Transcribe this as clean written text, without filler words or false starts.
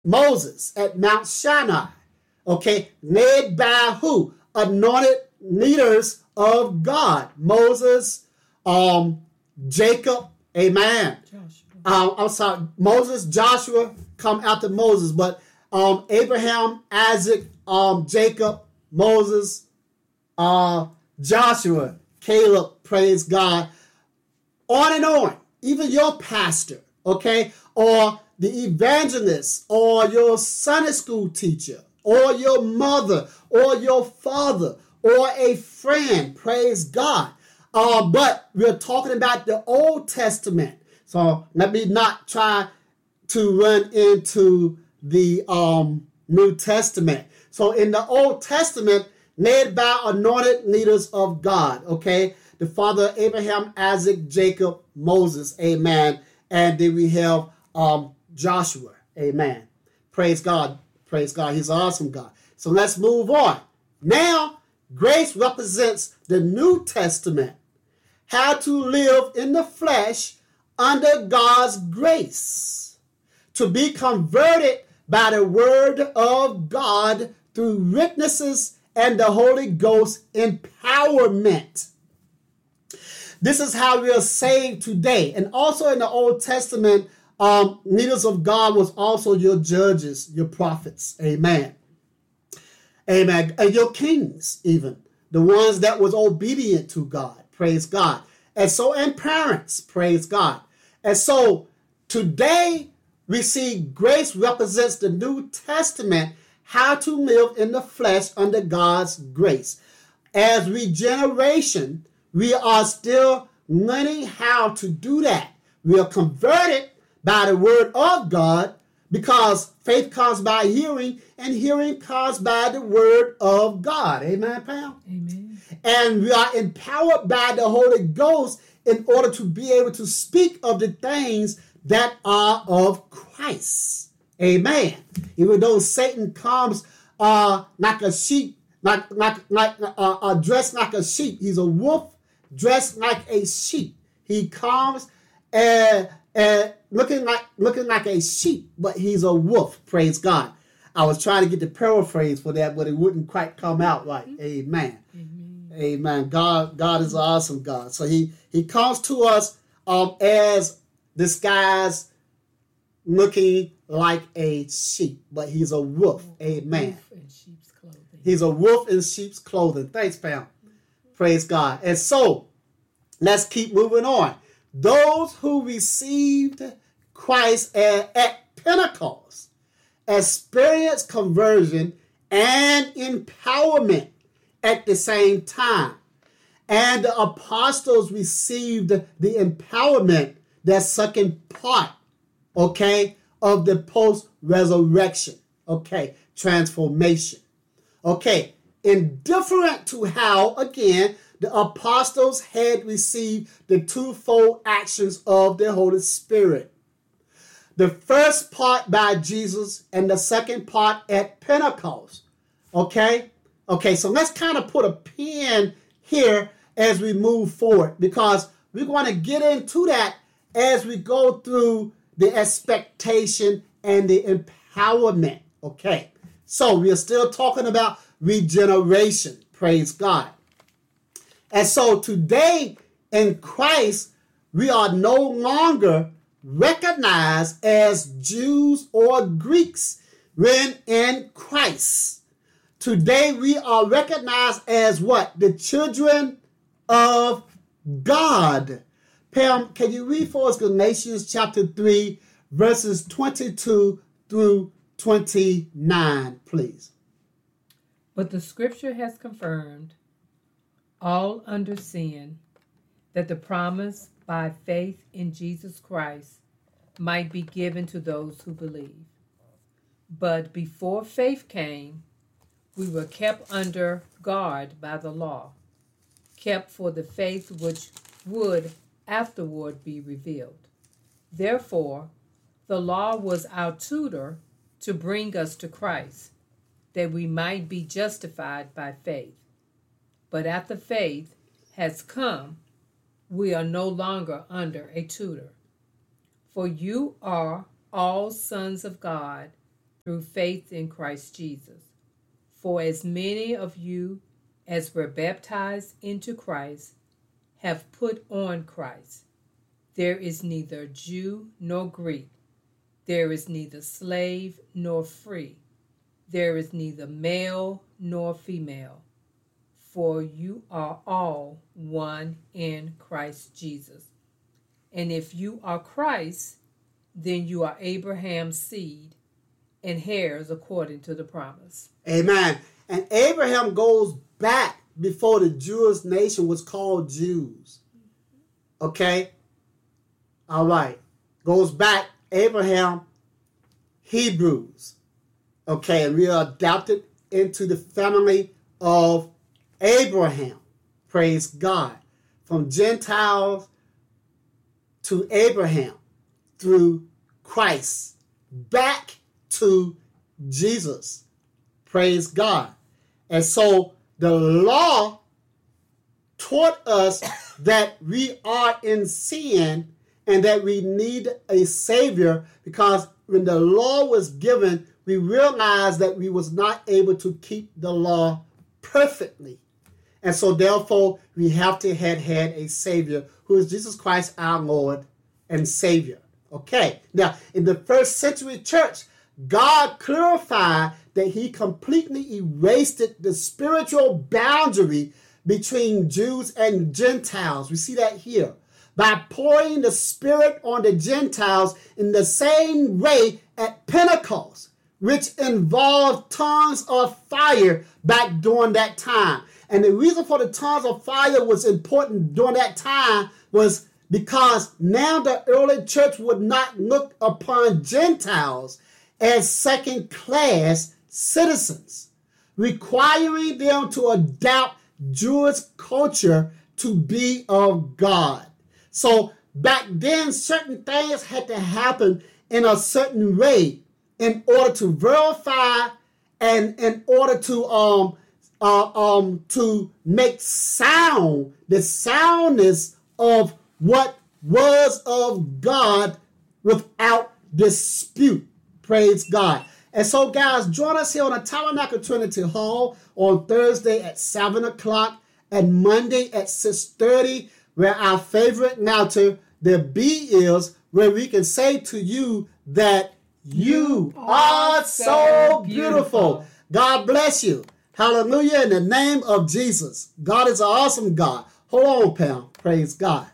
Moses at Mount Sinai. Okay, led by who? Anointed leaders of God. Moses, Jacob, amen. I'm sorry, Moses, Joshua come after Moses, but Abraham, Isaac, Jacob, Moses, Joshua, Caleb, praise God, on and on. Even your pastor, okay, or the evangelist, or your Sunday school teacher, or your mother, or your father, or a friend, praise God. But we're talking about the Old Testament. So let me not try to run into the New Testament. So in the Old Testament, led by anointed leaders of God, okay? The father Abraham, Isaac, Jacob, Moses, amen. And then we have Joshua, amen. Praise God. Praise God. He's an awesome God. So let's move on. Now, grace represents the New Testament. How to live in the flesh under God's grace. To be converted by the word of God through witnesses and the Holy Ghost empowerment. This is how we are saved today. And also in the Old Testament, leaders of God was also your judges, your prophets. Amen. Amen. And your kings, even. The ones that was obedient to God. Praise God. And so, and parents. Praise God. And so, today, we see grace represents the New Testament, how to live in the flesh under God's grace. As regeneration, we are still learning how to do that. We are converted by the word of God because faith comes by hearing and hearing comes by the word of God. Amen, Pam? Amen. And we are empowered by the Holy Ghost in order to be able to speak of the things that are of Christ. Amen. Even though Satan comes like a sheep, dressed like a sheep. He's a wolf dressed like a sheep. He comes looking like a sheep, but he's a wolf. Praise God. I was trying to get the paraphrase for that, but it wouldn't quite come out right. Amen. Amen. Amen. God is an awesome God. So he comes to us as disguised, looking like a sheep, but he's a wolf. Amen. Wolf in sheep's clothing. He's a wolf in sheep's clothing. Thanks, Pam. Praise God. And so, let's keep moving on. Those who received Christ at Pentecost experienced conversion and empowerment at the same time. And the apostles received the empowerment, that second part, okay, of the post-resurrection, okay, transformation. Okay, indifferent to how, again, the apostles had received the twofold actions of the Holy Spirit. The first part by Jesus and the second part at Pentecost. Okay? Okay, so let's kind of put a pin here as we move forward because we're going to get into that as we go through the expectation and the empowerment. Okay, so we are still talking about regeneration. Praise God. And so today in Christ, we are no longer recognized as Jews or Greeks when in Christ. Today we are recognized as what? The children of God. Pam, can you read for us Galatians chapter 3, verses 22 through 29, please? But the scripture has confirmed all under sin, that the promise by faith in Jesus Christ might be given to those who believe. But before faith came, we were kept under guard by the law, kept for the faith which would afterward be revealed. Therefore, the law was our tutor to bring us to Christ, that we might be justified by faith. But after faith has come, we are no longer under a tutor. For you are all sons of God through faith in Christ Jesus. For as many of you as were baptized into Christ have put on Christ. There is neither Jew nor Greek. There is neither slave nor free. There is neither male nor female. For you are all one in Christ Jesus. And if you are Christ, then you are Abraham's seed and heirs according to the promise. Amen. And Abraham goes back before the Jewish nation was called Jews. Okay? All right. Goes back, Abraham, Hebrews. Okay, and we are adopted into the family of Abraham. Praise God. From Gentiles to Abraham through Christ. Back to Jesus. Praise God. And so the law taught us that we are in sin and that we need a Savior, because when the law was given, we realized that we was not able to keep the law perfectly. And so therefore, we have to have had a Savior, who is Jesus Christ, our Lord and Savior. Okay, now in the first century church, God clarified that he completely erased the spiritual boundary between Jews and Gentiles. We see that here. By pouring the Spirit on the Gentiles in the same way at Pentecost, which involved tongues of fire back during that time. And the reason for the tongues of fire was important during that time was because now the early church would not look upon Gentiles as second-class citizens, requiring them to adopt Jewish culture to be of God. So back then, certain things had to happen in a certain way in order to verify and in order to make sound, the soundness of what was of God without dispute. Praise God. And so, guys, join us here on the Tabernacle Trinity Hall on Thursday at 7 o'clock and Monday at 6:30, where our favorite narrative, the B, is, where we can say to you that you are so beautiful. God bless you. Hallelujah, in the name of Jesus. God is an awesome God. Hold on, Pam. Praise God.